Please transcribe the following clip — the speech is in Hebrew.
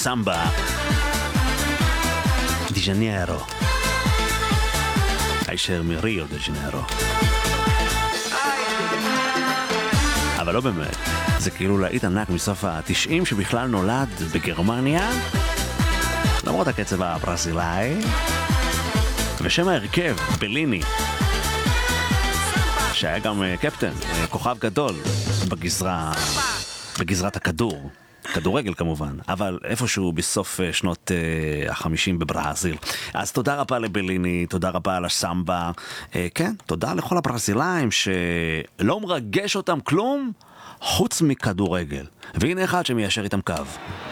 סמבה די ז'ניירו, הישר מריו די ז'ניירו, אבל לא באמת, זה כאילו להיט ענק מסוף ה-90 שבכלל נולד בגרמניה, למרות הקצב הברזילאי, ושם ההרכב בליני, שהיה גם קפטן, כוכב גדול בגזרת הכדור, כדורגל כמובן, אבל איפשהו בסוף שנות ה-50 בברזיל. אז תודה רבה לבליני, תודה רבה על הסמבה, כן, תודה לכל הברזילאים שלא מרגש אותם כלום חוץ מכדורגל, והנה אחד שמיישר איתם קו.